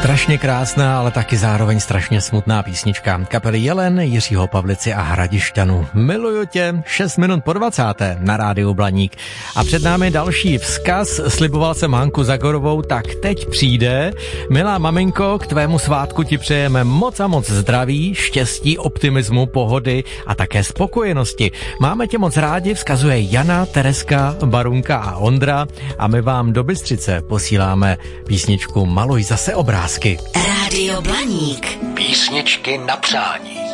Strašně krásná, ale taky zároveň strašně smutná písnička kapely Jelen, Jiřího Pavlici a Hradišťanů. Miluju tě, 6 minut po 20. na rádiu Blaník. A před námi další vzkaz, sliboval jsem Hanku Zagorovou, tak teď přijde. Milá maminko, k tvému svátku ti přejeme moc a moc zdraví, štěstí, optimismu, pohody a také spokojenosti. Máme tě moc rádi, vzkazuje Jana, Tereska, Barunka a Ondra a my vám do Bystřice posíláme písničku Maluj zase obrázky. Rádio Blaník. Písničky na přání.